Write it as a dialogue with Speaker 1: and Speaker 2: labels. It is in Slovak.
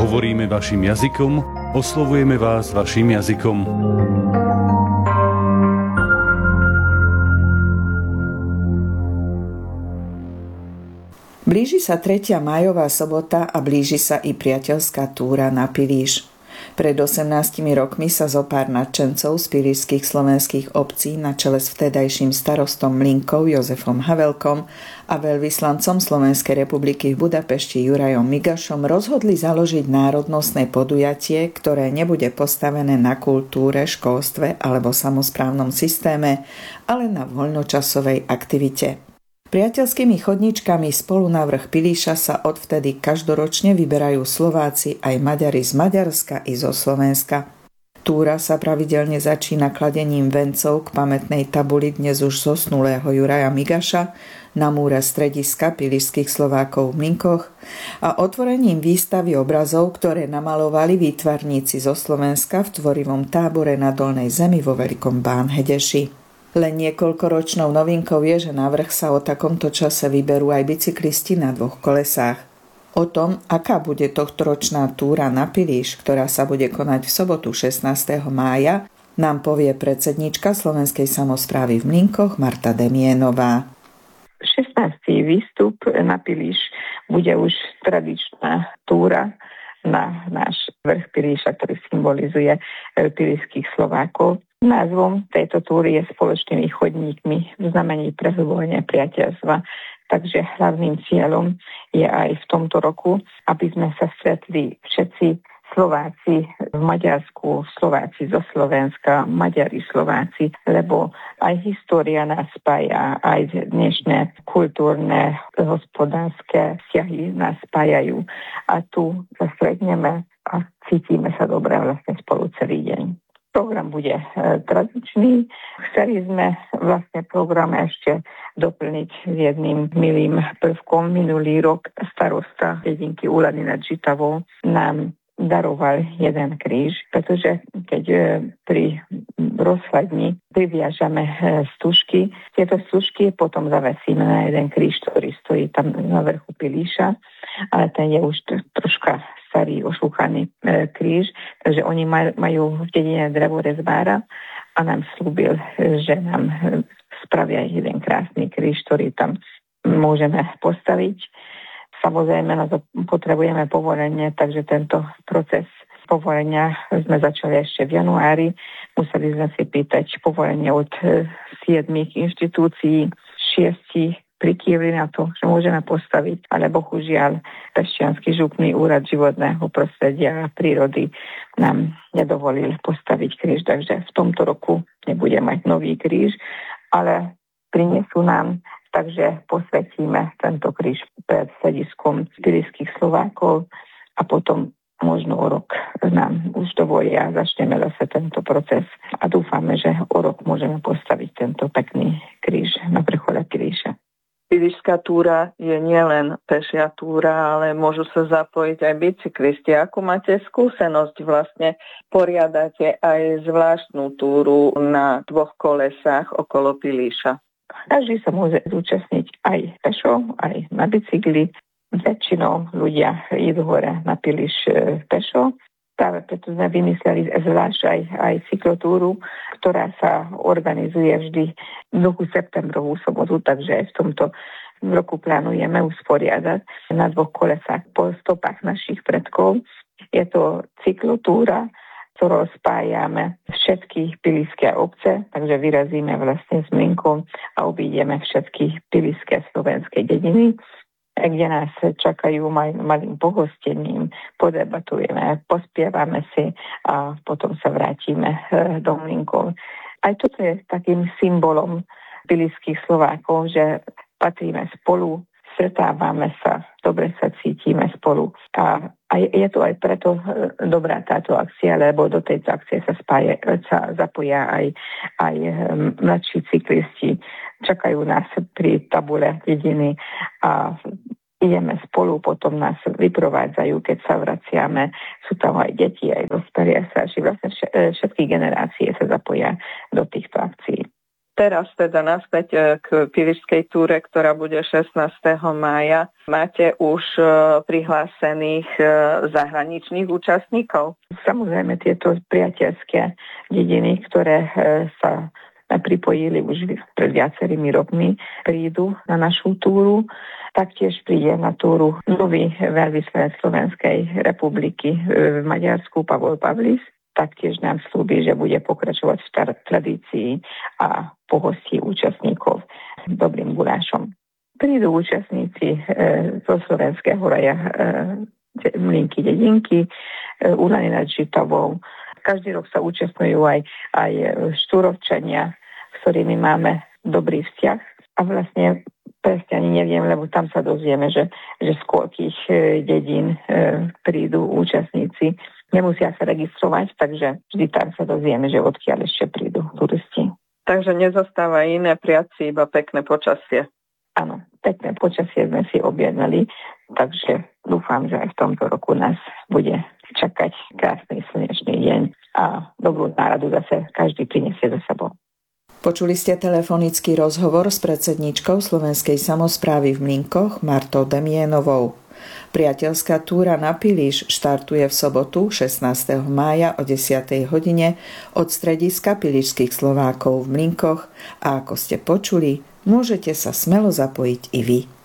Speaker 1: Hovoríme vašim jazykom, oslovujeme vás vašim jazykom.
Speaker 2: Blíži sa 3. májová sobota a blíži sa i priateľská túra na Pilíš. Pred 18 rokmi sa zopár nadšencov z pilíšskych slovenských obcí na čele s vtedajším starostom Mlínkov Jozefom Havelkom a veľvyslancom Slovenskej republiky v Budapešti Jurajom Migašom rozhodli založiť národnostné podujatie, ktoré nebude postavené na kultúre, školstve alebo samosprávnom systéme, ale na voľnočasovej aktivite. Priateľskými chodničkami spolu na vrch Pilíša sa odvtedy každoročne vyberajú Slováci aj Maďari z Maďarska i zo Slovenska. Túra sa pravidelne začína kladením vencov k pamätnej tabuli dnes už zosnulého Juraja Migaša na múre strediska pilíšskych Slovákov v Mlynkoch a otvorením výstavy obrazov, ktoré namalovali výtvarníci zo Slovenska v tvorivom tábore na Dolnej Zemi vo Veľkom Bánhedeši. Len niekoľkoročnou novinkou je, že na vrch sa o takomto čase vyberú aj bicyklisti na 2 kolesách. O tom, aká bude tohtoročná túra na Pilíš, ktorá sa bude konať v sobotu 16. mája, nám povie predsednička Slovenskej samosprávy v Mlynkoch Marta Demienová.
Speaker 3: 16. výstup na Pilíš bude už tradičná túra na náš vrch Pilíša, ktorý symbolizuje pilíšskych Slovákov. Názvom tejto túry je Spoločnými chodníkmi v znamení prehlbovania priateľstva. Takže hlavným cieľom je aj v tomto roku, aby sme sa stretli všetci Slováci v Maďarsku, Slováci zo Slovenska, Maďari Slováci, lebo aj história nás spája, aj dnešné kultúrne, hospodárske vzťahy nás spájajú. A tu sa stretneme a cítime sa dobre vlastne spolu celý deň. Program bude tradičný. Chceli sme vlastne program ešte doplniť s jedným milým prvkom. Minulý rok starosta dedinky Úlany nad Žitavou nám daroval jeden kríž, pretože keď pri rozhľadni priviažame stužky, tieto stužky potom zavesíme na jeden kríž, ktorý stojí tam na vrchu Pilíša, ale ten je už troška starý, ošúchaný kríž, takže oni majú v dedine drevorezbára a nám slúbil, že nám spravia jeden krásny kríž, ktorý tam môžeme postaviť. Samozrejme, na to potrebujeme povolenie, takže tento proces povolenia sme začali ešte v januári. Museli sme si pýtať povolenie od 7 inštitúcií, 6 prikývli na to, že môžeme postaviť, ale bohužiaľ Pešťanský župný úrad životného prostredia a prírody nám nedovolil postaviť kríž, takže v tomto roku nebudeme mať nový kríž, ale prinesú nám, takže posvetíme tento kríž pred slediskom pilíšskych Slovákov a potom možno o rok nám už dovolia a začneme zase tento proces a dúfame, že o rok môžeme postaviť tento pekný kríž na vrchole Pilíša.
Speaker 4: Pilíšska túra je nielen pešia túra, ale môžu sa zapojiť aj bicyklisti. Ako máte skúsenosť vlastne? Poriadate aj zvláštnu túru na 2 kolesách okolo Pilíša.
Speaker 3: Každý sa môže zúčastniť aj pešo, aj na bicykli. Väčšinou ľudia idú hore na Pilíš pešo. Práve preto sme vymysleli zvlášť aj cyklotúru, ktorá sa organizuje vždy v duchu septembrovú sobotu, takže aj v tomto roku plánujeme usporiadať na 2 kolesách po stopách našich predkov. Je to cyklotúra, ktorou spájame všetky pilíšske obce, takže vyrazíme vlastne s Mlynkom a obídeme všetky pilíšske slovenské dediny, kde nás čakajú malým pohostením, podebatujeme, pospievame si a potom sa vrátime do Mlynkov. Aj toto je takým symbolom pilíšskych Slovákov, že patríme spolu, stretávame sa, dobre sa cítime spolu. A je to aj preto dobrá táto akcia, lebo do tejto akcie sa zapoja aj mladší cyklisti. Čakajú nás pri tabule dediny a ideme spolu, potom nás vyprovádzajú, keď sa vraciame. Sú tam aj deti, aj dospelí, aj starší. Vlastne všetky generácie sa zapoja do týchto akcií.
Speaker 4: Teraz teda naspäť k pilišskej túre, ktorá bude 16. mája. Máte už prihlásených zahraničných účastníkov?
Speaker 3: Samozrejme tieto priateľské dediny, ktoré sa pripojili už pred viacerými rokmi, prídu na našu túru. Taktiež príde na túru nový veľvyslanec Slovenskej republiky v Maďarsku, Pavol Pavlis. Taktiež nám slúbi, že bude pokračovať v tradícii a pohostí účastníkov dobrým gulášom. Prídu účastníci zo Slovenského raja Mlynky dedinky, Úlany nad Žitavou. Každý rok sa účastňujú aj Štúrovčania, s ktorými máme dobrý vzťah. A vlastne presne ani neviem, lebo tam sa dozvieme, že z koľkých dedín prídu účastníci. Nemusia sa registrovať, takže vždy tam sa dozvieme, že odkiaľ ešte prídu turisti.
Speaker 4: Takže nezostáva iné, prijať si iba pekné počasie.
Speaker 3: Áno, pekné počasie sme si objednali, takže dúfam, že aj v tomto roku nás bude čakať krásny slnečný deň a dobrú náladu zase každý prinesie za sebou.
Speaker 2: Počuli ste telefonický rozhovor s predsedníčkou Slovenskej samosprávy v Mlynkoch Martou Demienovou. Priateľská túra na Pilíš štartuje v sobotu 16. mája o 10. hodine od strediska Pilíšskych Slovákov v Mlynkoch a ako ste počuli, môžete sa smelo zapojiť i vy.